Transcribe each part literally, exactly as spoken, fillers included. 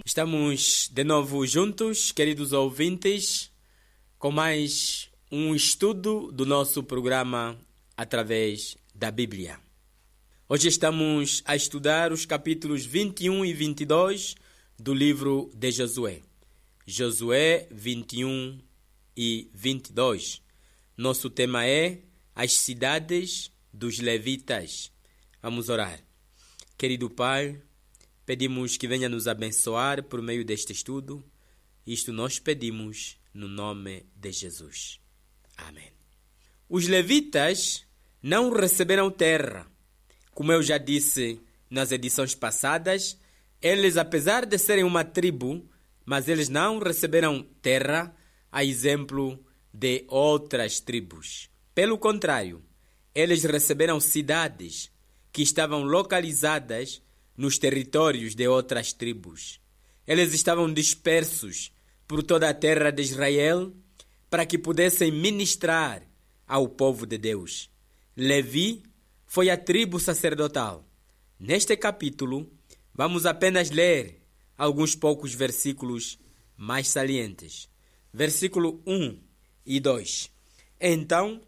Estamos de novo juntos, queridos ouvintes, com mais um estudo do nosso programa através da Bíblia. Hoje estamos a estudar os capítulos vinte e um e vinte e dois do livro de Josué. Josué vinte e um e vinte e dois. Nosso tema é as cidades dos levitas. Vamos orar. Querido Pai, pedimos que venha nos abençoar por meio deste estudo. Isto nós pedimos no nome de Jesus. Amém. Os levitas não receberam terra. Como eu já disse nas edições passadas, eles, apesar de serem uma tribo, mas eles não receberam terra, a exemplo de outras tribos. Pelo contrário, eles receberam cidades que estavam localizadas nos territórios de outras tribos. Eles estavam dispersos por toda a terra de Israel para que pudessem ministrar ao povo de Deus. Levi foi a tribo sacerdotal. Neste capítulo, vamos apenas ler alguns poucos versículos mais salientes. Versículo um e dois. Então,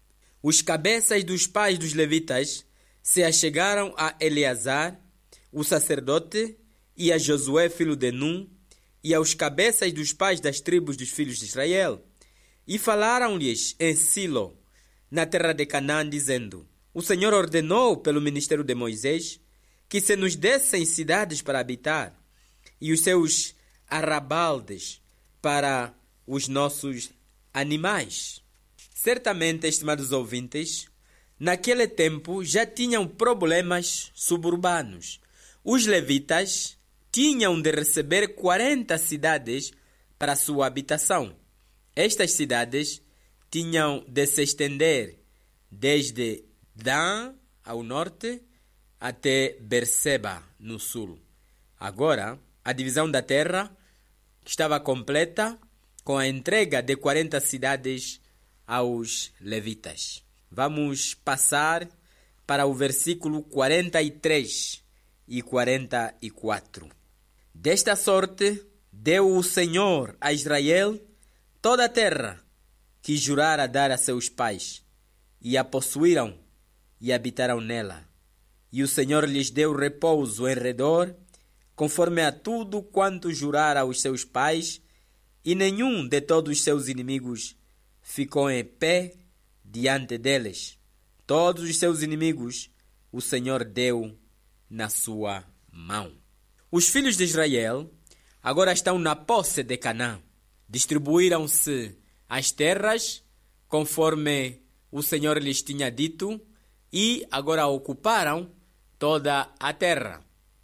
os cabeças dos pais dos levitas se achegaram a Eleazar, o sacerdote, e a Josué, filho de Num, e aos cabeças dos pais das tribos dos filhos de Israel, e falaram-lhes em Silo, na terra de Canaã, dizendo: O Senhor ordenou pelo ministério de Moisés que se nos dessem cidades para habitar, e os seus arrabaldes para os nossos animais. Certamente, estimados ouvintes, naquele tempo já tinham problemas suburbanos. Os levitas tinham de receber quarenta cidades para sua habitação. Estas cidades tinham de se estender desde Dan, ao norte, até Berseba, no sul. Agora, a divisão da terra estava completa com a entrega de quarenta cidades aos levitas. Vamos passar para o versículo quarenta e três e quarenta e quatro. Desta sorte, deu o Senhor a Israel toda a terra que jurara dar a seus pais, e a possuíram e habitaram nela. E o Senhor lhes deu repouso em redor, conforme a tudo quanto jurara aos seus pais, e nenhum de todos os seus inimigos ficou em pé diante deles. Todos os seus inimigos o Senhor deu na sua mão. Os filhos de Israel agora estão na posse de Canaã. Distribuíram-se as terras conforme o Senhor lhes tinha dito e agora ocuparam toda a terra.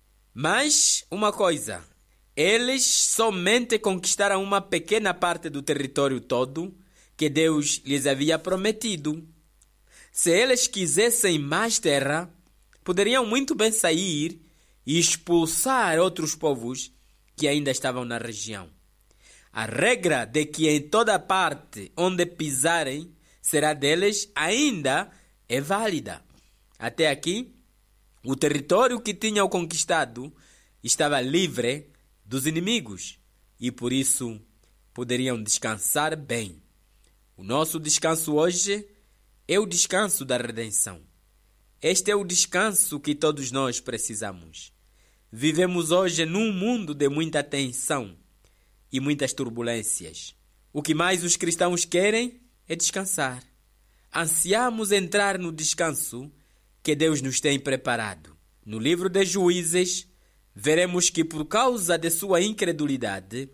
Mas uma coisa, eles somente conquistaram uma pequena parte do território todo que Deus lhes havia prometido. Se eles quisessem mais terra, poderiam muito bem sair e expulsar outros povos que ainda estavam na região. A regra de que em toda parte onde pisarem será deles ainda é válida. Até aqui, o território que tinham conquistado estava livre dos inimigos e por isso poderiam descansar bem. O nosso descanso hoje é o descanso da redenção. Este é o descanso que todos nós precisamos. Vivemos hoje num mundo de muita tensão e muitas turbulências. O que mais os cristãos querem é descansar. Ansiamos entrar no descanso que Deus nos tem preparado. No livro de Juízes, veremos que por causa de sua incredulidade,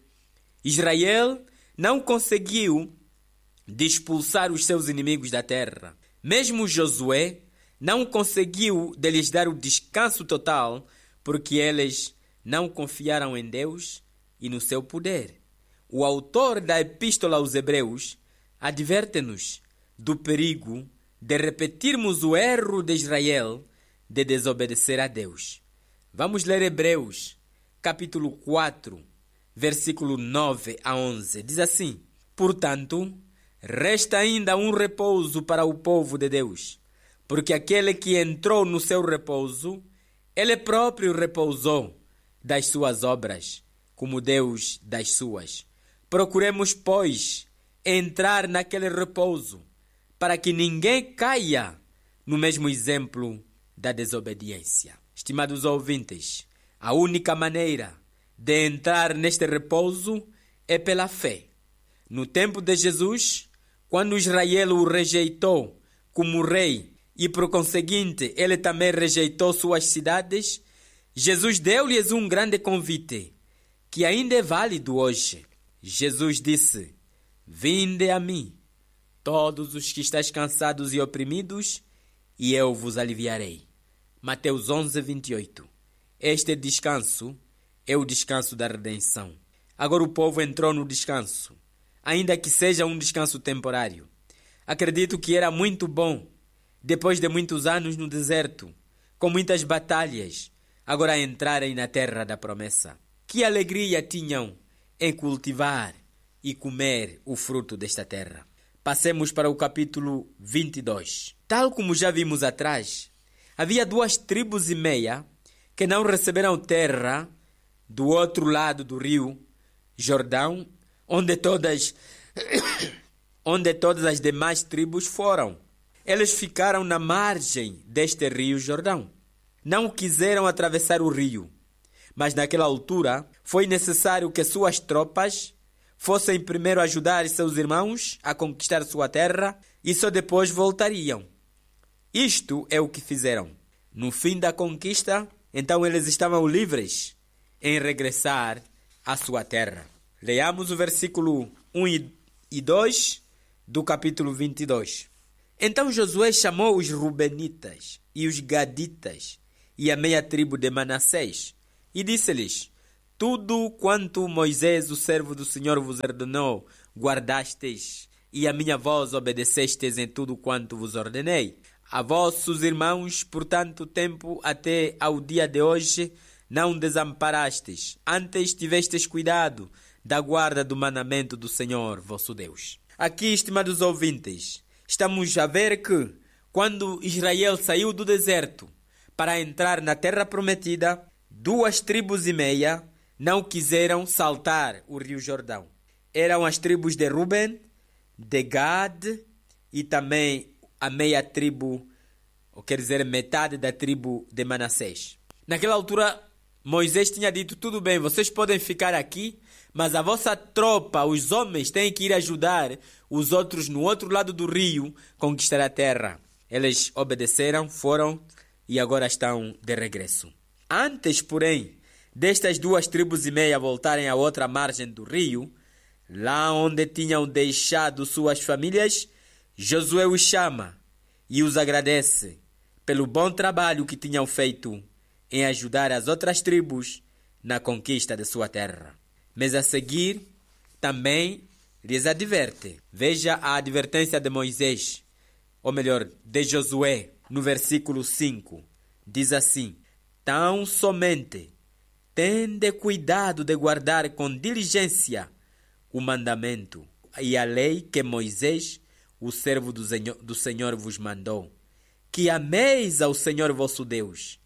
Israel não conseguiu de expulsar os seus inimigos da terra. Mesmo Josué não conseguiu de lhes dar o descanso total, porque eles não confiaram em Deus e no seu poder. O autor da Epístola aos Hebreus adverte-nos do perigo de repetirmos o erro de Israel de desobedecer a Deus. Vamos ler Hebreus, capítulo quatro, versículo nove a onze. Diz assim: Portanto, resta ainda um repouso para o povo de Deus, porque aquele que entrou no seu repouso, ele próprio repousou das suas obras, como Deus das suas. Procuremos, pois, entrar naquele repouso, para que ninguém caia no mesmo exemplo da desobediência. Estimados ouvintes, a única maneira de entrar neste repouso é pela fé. No tempo de Jesus, quando Israel o rejeitou como rei e, por conseguinte, ele também rejeitou suas cidades, Jesus deu-lhes um grande convite, que ainda é válido hoje. Jesus disse: Vinde a mim, todos os que estáis cansados e oprimidos, e eu vos aliviarei. Mateus onze, vinte e oito. Este descanso é o descanso da redenção. Agora o povo entrou no descanso, ainda que seja um descanso temporário. Acredito que era muito bom, depois de muitos anos no deserto, com muitas batalhas, agora entrarem na terra da promessa. Que alegria tinham em cultivar e comer o fruto desta terra. Passemos para o capítulo vinte e dois. Tal como já vimos atrás, havia duas tribos e meia que não receberam terra do outro lado do rio Jordão, onde todas, onde todas as demais tribos foram. Eles ficaram na margem deste rio Jordão. Não quiseram atravessar o rio, mas naquela altura foi necessário que suas tropas fossem primeiro ajudar seus irmãos a conquistar sua terra e só depois voltariam. Isto é o que fizeram. No fim da conquista, então eles estavam livres em regressar à sua terra. Leamos o versículo um e dois do capítulo vinte e dois. Então Josué chamou os Rubenitas e os Gaditas e a meia tribo de Manassés e disse-lhes: Tudo quanto Moisés, o servo do Senhor, vos ordenou, guardastes, e a minha voz obedecestes em tudo quanto vos ordenei. A vossos irmãos, por tanto tempo até ao dia de hoje, não desamparastes, antes tivestes cuidado da guarda do mandamento do Senhor, vosso Deus. Aqui, estimados ouvintes, estamos a ver que, quando Israel saiu do deserto para entrar na terra prometida, duas tribos e meia não quiseram saltar o rio Jordão. Eram as tribos de Ruben, de Gad e também a meia tribo, ou quer dizer, metade da tribo de Manassés. Naquela altura, Moisés tinha dito: tudo bem, vocês podem ficar aqui, mas a vossa tropa, os homens, têm que ir ajudar os outros no outro lado do rio conquistar a terra. Eles obedeceram, foram e agora estão de regresso. Antes, porém, destas duas tribos e meia voltarem à outra margem do rio, lá onde tinham deixado suas famílias, Josué os chama e os agradece pelo bom trabalho que tinham feito em ajudar as outras tribos na conquista de sua terra. Mas a seguir, também lhes adverte. Veja a advertência de Moisés, ou melhor, de Josué, no versículo cinco. Diz assim: Tão somente tende cuidado de guardar com diligência o mandamento e a lei que Moisés, o servo do Senhor, do Senhor vos mandou, que ameis ao Senhor vosso Deus,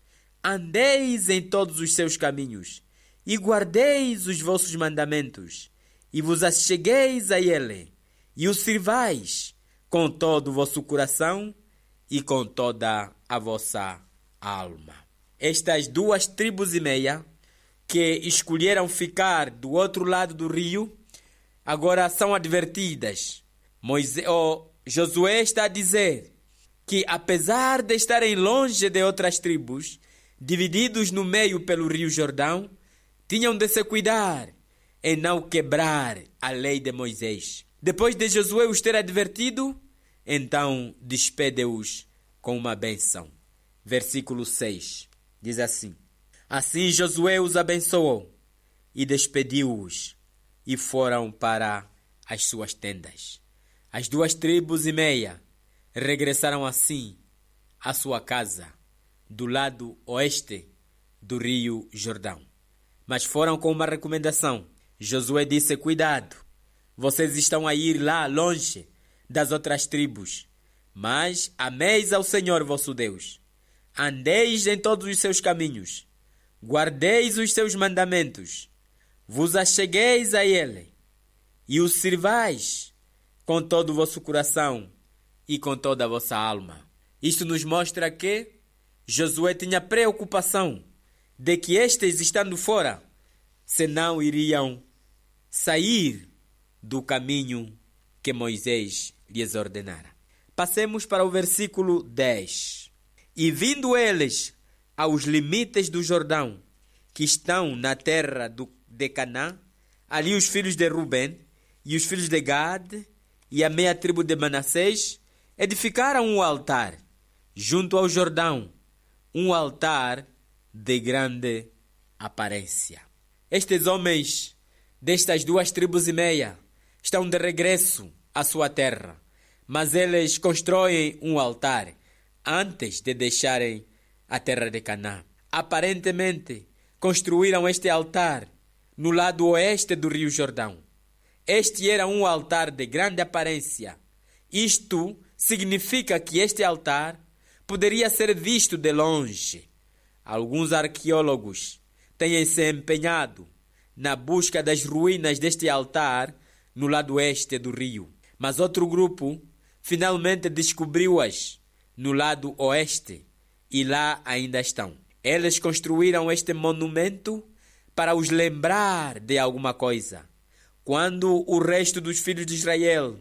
andeis em todos os seus caminhos, e guardeis os vossos mandamentos, e vos achegueis a ele, e o sirvais com todo o vosso coração e com toda a vossa alma. Estas duas tribos e meia que escolheram ficar do outro lado do rio, agora são advertidas. Moisés, oh, Josué está a dizer que, apesar de estarem longe de outras tribos, divididos no meio pelo rio Jordão, tinham de se cuidar em não quebrar a lei de Moisés. Depois de Josué os ter advertido, então despede-os com uma bênção. Versículo seis diz assim: Assim Josué os abençoou e despediu-os, e foram para as suas tendas. As duas tribos e meia regressaram assim à sua casa, do lado oeste do rio Jordão. Mas foram com uma recomendação. Josué disse: Cuidado, vocês estão a ir lá longe das outras tribos, mas ameis ao Senhor vosso Deus. Andeis em todos os seus caminhos, guardeis os seus mandamentos, vos achegueis a ele e o sirvais com todo o vosso coração e com toda a vossa alma. Isto nos mostra que Josué tinha preocupação de que estes, estando fora, senão iriam sair do caminho que Moisés lhes ordenara. Passemos para o versículo dez. E vindo eles aos limites do Jordão, que estão na terra do, de Canaã, ali os filhos de Ruben e os filhos de Gad e a meia tribo de Manassés edificaram um altar junto ao Jordão, um altar de grande aparência. Estes homens destas duas tribos e meia estão de regresso à sua terra, mas eles constroem um altar antes de deixarem a terra de Canaã. Aparentemente, construíram este altar no lado oeste do rio Jordão. Este era um altar de grande aparência. Isto significa que este altar poderia ser visto de longe. Alguns arqueólogos têm se empenhado na busca das ruínas deste altar no lado oeste do rio, mas outro grupo finalmente descobriu-as no lado oeste e lá ainda estão. Eles construíram este monumento para os lembrar de alguma coisa. Quando o resto dos filhos de Israel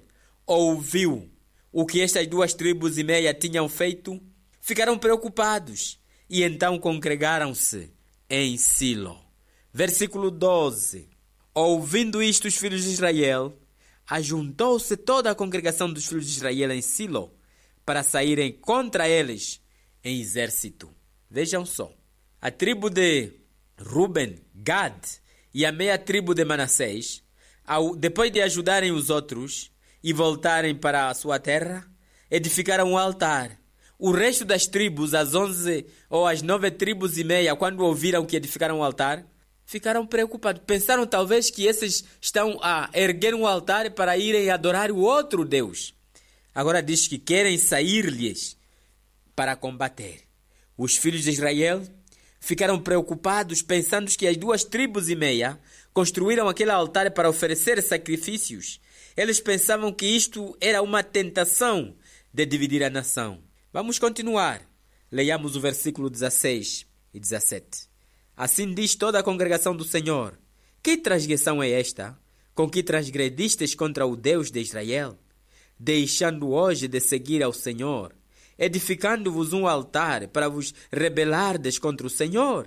ouviu o que estas duas tribos e meia tinham feito, ficaram preocupados e então congregaram-se em Silo. Versículo doze. Ouvindo isto, os filhos de Israel, ajuntou-se toda a congregação dos filhos de Israel em Silo para saírem contra eles em exército. Vejam só, a tribo de Ruben, Gad e a meia tribo de Manassés, ao, depois de ajudarem os outros e voltarem para a sua terra, edificaram um altar. O resto das tribos, as onze ou as nove tribos e meia, quando ouviram que edificaram um altar, ficaram preocupados. Pensaram talvez que esses estão a erguer um altar para irem adorar o outro Deus. Agora diz que querem sair-lhes para combater. Os filhos de Israel ficaram preocupados, pensando que as duas tribos e meia construíram aquele altar para oferecer sacrifícios. Eles pensavam que isto era uma tentação de dividir a nação. Vamos continuar. Leiamos o versículo dezesseis e dezessete. Assim diz toda a congregação do Senhor: que transgressão é esta, com que transgredistes contra o Deus de Israel, deixando hoje de seguir ao Senhor, edificando-vos um altar para vos rebelardes contra o Senhor?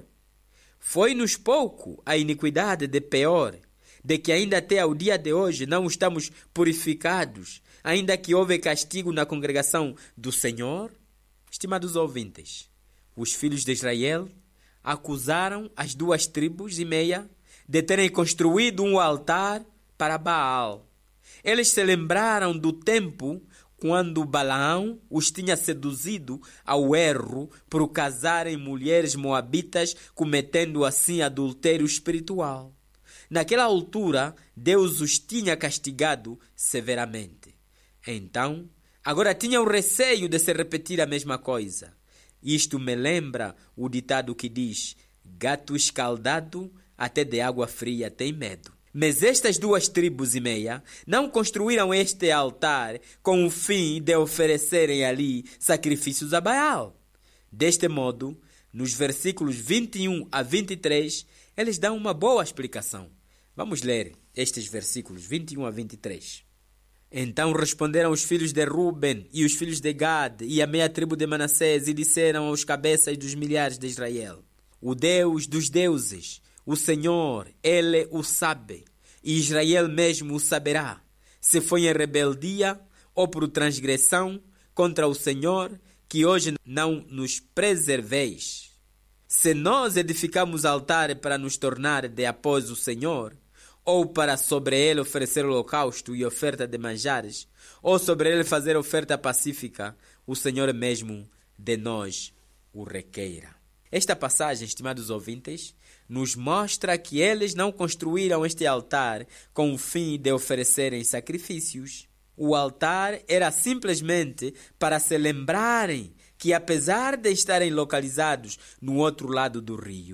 Foi-nos pouco a iniquidade de Peor, de que ainda até ao dia de hoje não estamos purificados, ainda que houve castigo na congregação do Senhor? Estimados ouvintes, os filhos de Israel acusaram as duas tribos e meia de terem construído um altar para Baal. Eles se lembraram do tempo quando Balaão os tinha seduzido ao erro por casarem mulheres moabitas, cometendo assim adultério espiritual. Naquela altura, Deus os tinha castigado severamente. Então, agora tinham receio de se repetir a mesma coisa. Isto me lembra o ditado que diz: gato escaldado até de água fria tem medo. Mas estas duas tribos e meia não construíram este altar com o fim de oferecerem ali sacrifícios a Baal. Deste modo, nos versículos vinte e um a vinte e três, eles dão uma boa explicação. Vamos ler estes versículos vinte e um a vinte e três. Então responderam os filhos de Ruben e os filhos de Gad e a meia tribo de Manassés e disseram aos cabeças dos milhares de Israel: o Deus dos deuses, o Senhor, Ele o sabe, e Israel mesmo o saberá, se foi em rebeldia ou por transgressão contra o Senhor, que hoje não nos preserveis. Se nós edificamos altar para nos tornar de após o Senhor, ou para sobre ele oferecer holocausto e oferta de manjares, ou sobre ele fazer oferta pacífica, o Senhor mesmo de nós o requeira. Esta passagem, estimados ouvintes, nos mostra que eles não construíram este altar com o fim de oferecerem sacrifícios. O altar era simplesmente para se lembrarem que, apesar de estarem localizados no outro lado do rio,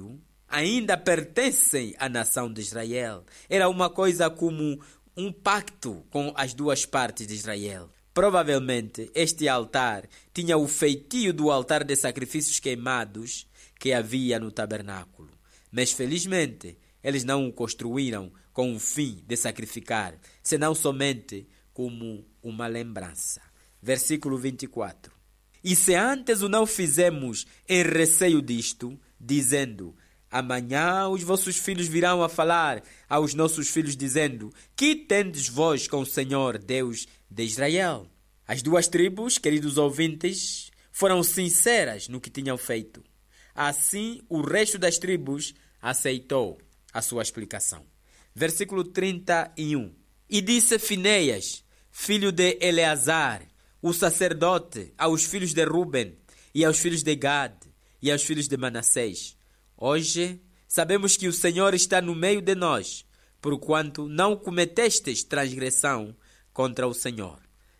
ainda pertencem à nação de Israel. Era uma coisa como um pacto com as duas partes de Israel. Provavelmente, este altar tinha o feitio do altar de sacrifícios queimados que havia no tabernáculo. Mas, felizmente, eles não o construíram com o fim de sacrificar, senão somente como uma lembrança. Versículo vinte e quatro. E se antes o não fizemos em receio disto, dizendo: amanhã os vossos filhos virão a falar aos nossos filhos, dizendo: que tendes vós com o Senhor Deus de Israel? As duas tribos, queridos ouvintes, foram sinceras no que tinham feito. Assim, o resto das tribos aceitou a sua explicação. Versículo trinta e um. E disse Finéias, filho de Eleazar, o sacerdote, aos filhos de Ruben, e aos filhos de Gad, e aos filhos de Manassés: hoje sabemos que o Senhor está no meio de nós, porquanto não cometestes transgressão contra o Senhor.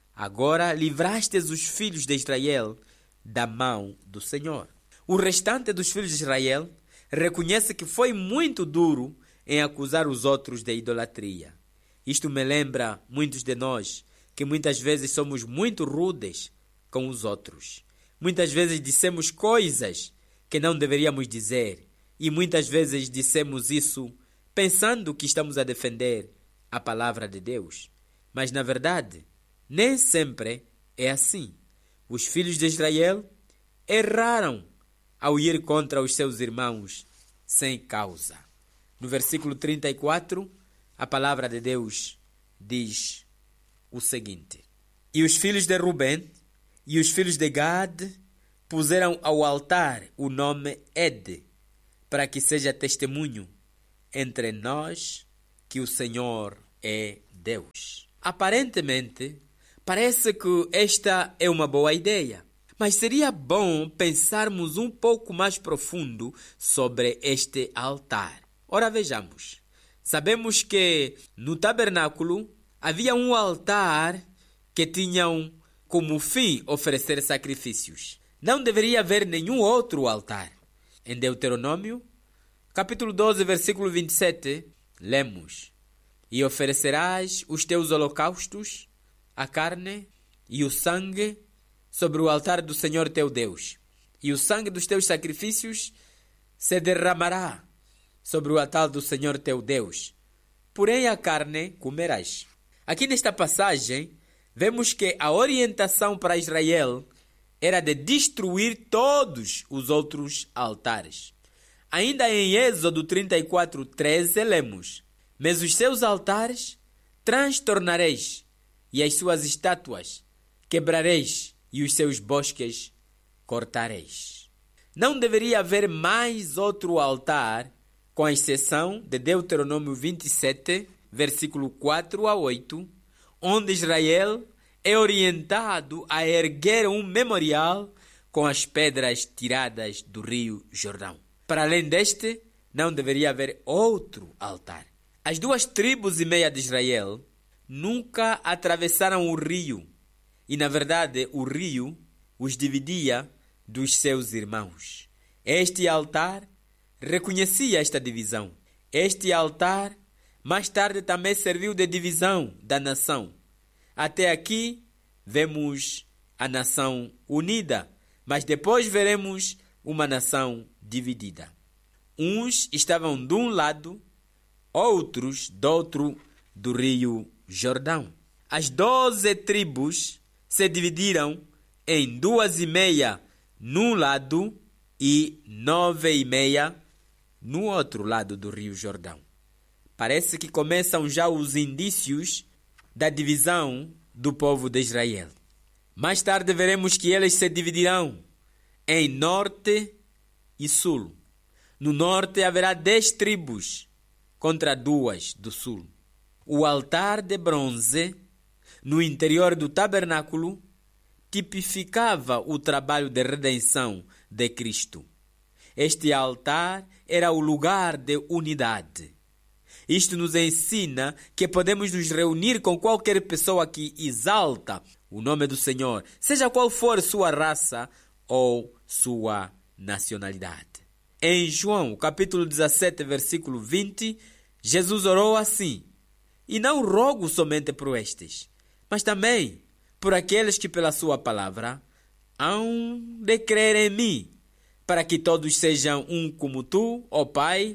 Agora livrastes os filhos de Israel da mão do Senhor. O restante dos filhos de Israel reconhece que foi muito duro em acusar os outros de idolatria. Isto me lembra muitos de nós, que muitas vezes somos muito rudes com os outros. Muitas vezes dissemos coisas que não deveríamos dizer, e muitas vezes dissemos isso pensando que estamos a defender a palavra de Deus. Mas, na verdade, nem sempre é assim. Os filhos de Israel erraram ao ir contra os seus irmãos sem causa. No versículo trinta e quatro, a palavra de Deus diz o seguinte: e os filhos de Ruben e os filhos de Gad puseram ao altar o nome Ed, para que seja testemunho entre nós que o Senhor é Deus. Aparentemente, parece que esta é uma boa ideia, mas seria bom pensarmos um pouco mais profundo sobre este altar. Ora, vejamos. Sabemos que no tabernáculo havia um altar que tinham como fim oferecer sacrifícios. Não deveria haver nenhum outro altar. Em Deuteronômio, capítulo doze, versículo vinte e sete, lemos: e oferecerás os teus holocaustos, a carne e o sangue sobre o altar do Senhor teu Deus, e o sangue dos teus sacrifícios se derramará sobre o altar do Senhor teu Deus, porém a carne comerás. Aqui nesta passagem, vemos que a orientação para Israel era de destruir todos os outros altares. Ainda em Êxodo trinta e quatro, treze, lemos: mas os seus altares transtornareis, e as suas estátuas quebrareis, e os seus bosques cortareis. Não deveria haver mais outro altar, com exceção de Deuteronômio vinte e sete, versículo quatro a oito, onde Israel é orientado a erguer um memorial com as pedras tiradas do rio Jordão. Para além deste, não deveria haver outro altar. As duas tribos e meia de Israel nunca atravessaram o rio, e na verdade o rio os dividia dos seus irmãos. Este altar reconhecia esta divisão. Este altar mais tarde também serviu de divisão da nação. Até aqui vemos a nação unida, mas depois veremos uma nação dividida. Uns estavam de um lado, outros do outro do rio Jordão. As doze tribos se dividiram em duas e meia num lado e nove e meia no outro lado do rio Jordão. Parece que começam já os indícios da divisão do povo de Israel. Mais tarde veremos que eles se dividirão em norte e sul. No norte haverá dez tribos contra duas do sul. O altar de bronze no interior do tabernáculo tipificava o trabalho de redenção de Cristo. Este altar era o lugar de unidade. Isto nos ensina que podemos nos reunir com qualquer pessoa que exalta o nome do Senhor, seja qual for sua raça ou sua nacionalidade. Em João, capítulo dezassete, versículo vinte, Jesus orou assim: E não rogo somente por estes, mas também por aqueles que pela sua palavra hão de crer em mim, para que todos sejam um como tu, ó Pai,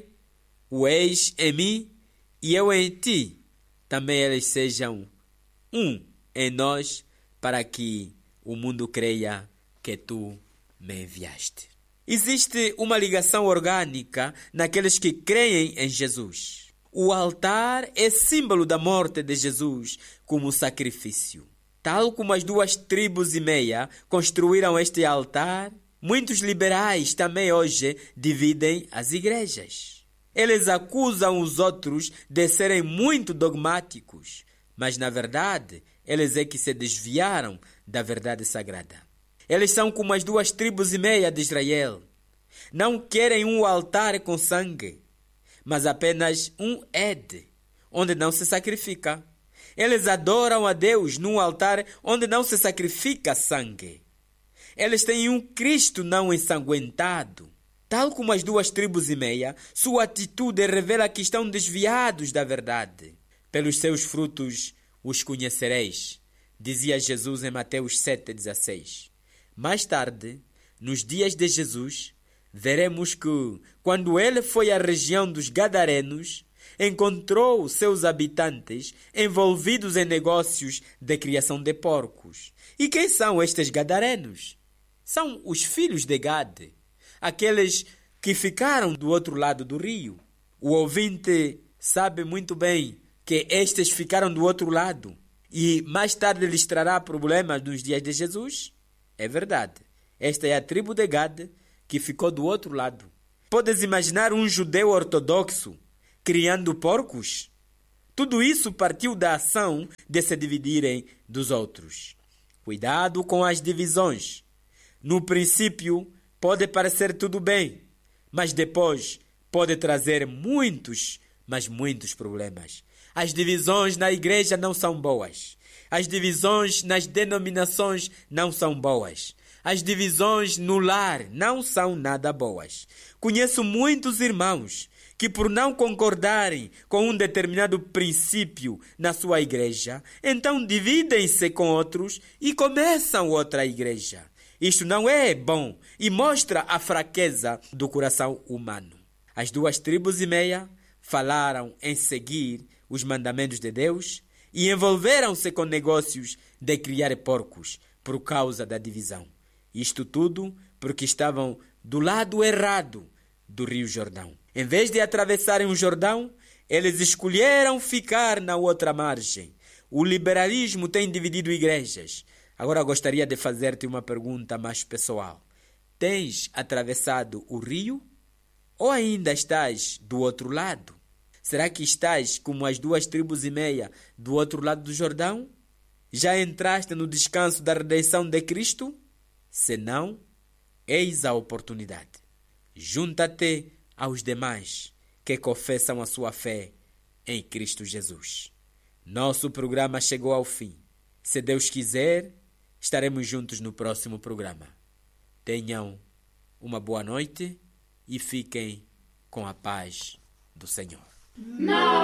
o és em mim e eu em ti. Também eles sejam um em nós, para que o mundo creia que tu me enviaste. Existe uma ligação orgânica naqueles que creem em Jesus. O altar é símbolo da morte de Jesus como sacrifício. Tal como as duas tribos e meia construíram este altar, muitos liberais também hoje dividem as igrejas. Eles acusam os outros de serem muito dogmáticos, mas na verdade eles é que se desviaram da verdade sagrada. Eles são como as duas tribos e meia de Israel. Não querem um altar com sangue, mas apenas um Ed, onde não se sacrifica. Eles adoram a Deus num altar onde não se sacrifica sangue. Eles têm um Cristo não ensanguentado. Tal como as duas tribos e meia, sua atitude revela que estão desviados da verdade. Pelos seus frutos os conhecereis, dizia Jesus em Mateus sete, dezesseis. Mais tarde, nos dias de Jesus, veremos que, quando ele foi à região dos Gadarenos, encontrou seus habitantes envolvidos em negócios de criação de porcos. E quem são estes Gadarenos? São os filhos de Gade, aqueles que ficaram do outro lado do rio. O ouvinte sabe muito bem que estes ficaram do outro lado e mais tarde lhes trará problemas nos dias de Jesus. É verdade. Esta é a tribo de Gade que ficou do outro lado. Podes imaginar um judeu ortodoxo criando porcos? Tudo isso partiu da ação de se dividirem dos outros. Cuidado com as divisões. No princípio, pode parecer tudo bem, mas depois pode trazer muitos, mas muitos problemas. As divisões na igreja não são boas. As divisões nas denominações não são boas. As divisões no lar não são nada boas. Conheço muitos irmãos que, por não concordarem com um determinado princípio na sua igreja, então dividem-se com outros e começam outra igreja. Isto não é bom e mostra a fraqueza do coração humano. As duas tribos e meia falaram em seguir os mandamentos de Deus e envolveram-se com negócios de criar porcos por causa da divisão. Isto tudo porque estavam do lado errado do Rio Jordão. Em vez de atravessarem o Jordão, eles escolheram ficar na outra margem. O liberalismo tem dividido igrejas. Agora gostaria de fazer-te uma pergunta mais pessoal. Tens atravessado o rio ou ainda estás do outro lado? Será que estás como as duas tribos e meia do outro lado do Jordão? Já entraste no descanso da redenção de Cristo? Se não, eis a oportunidade. Junta-te aos demais que confessam a sua fé em Cristo Jesus. Nosso programa chegou ao fim. Se Deus quiser, estaremos juntos no próximo programa. Tenham uma boa noite e fiquem com a paz do Senhor. Não.